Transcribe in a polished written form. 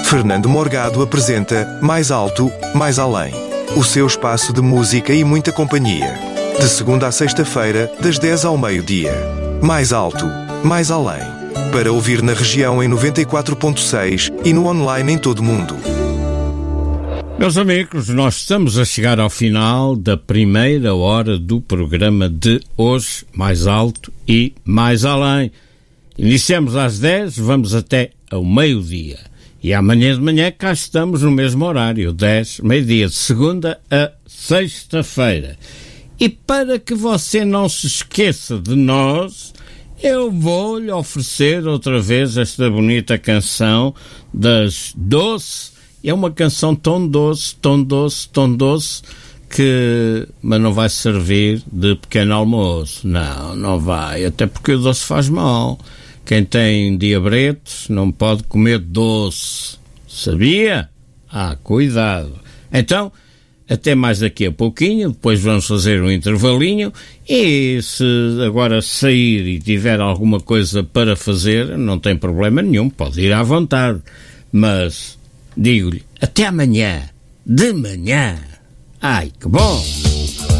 Fernando Morgado apresenta Mais Alto, Mais Além. O seu espaço de música e muita companhia. De segunda a sexta-feira, das 10 ao meio-dia. Mais Alto, Mais Além. Para ouvir na região em 94.6 e no online em todo o mundo. Meus amigos, nós estamos a chegar ao final da primeira hora do programa de hoje, Mais Alto e Mais Além. Iniciamos às 10, vamos até ao meio-dia. E amanhã de manhã cá estamos no mesmo horário, 10, meio-dia, de segunda a sexta-feira. E para que você não se esqueça de nós, eu vou-lhe oferecer outra vez esta bonita canção das Doce. É uma canção tão doce, tão doce, tão doce, mas não vai servir de pequeno almoço. Não, não vai, até porque o doce faz mal. Quem tem diabetes não pode comer doce. Sabia? Cuidado. Então, até mais daqui a pouquinho, depois vamos fazer um intervalinho e se agora sair e tiver alguma coisa para fazer, não tem problema nenhum, pode ir à vontade. Mas, digo-lhe, até amanhã, de manhã. Ai, que bom!